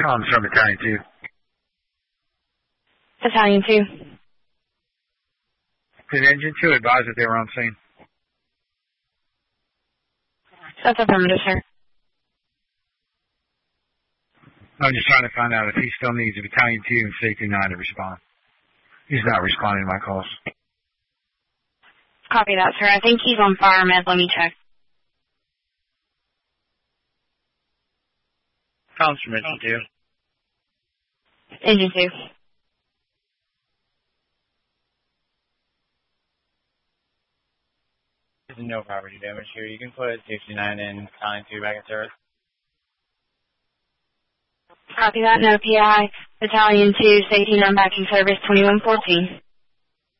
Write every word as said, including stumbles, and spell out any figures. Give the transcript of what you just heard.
Tom, from Battalion two. Battalion two. Did Engine two advise that they were on scene? That's affirmative, sir. I'm just trying to find out if he still needs a Battalion two and Safety nine to respond. He's not responding to my calls. Copy that, sir. I think he's on fire med. Let me check. Tom's from Engine two. Engine two. There's no property damage here. You can put Safety nine and Battalion two back in service. Copy that. No P I. Battalion two, Safety nine back in service, twenty-one fourteen.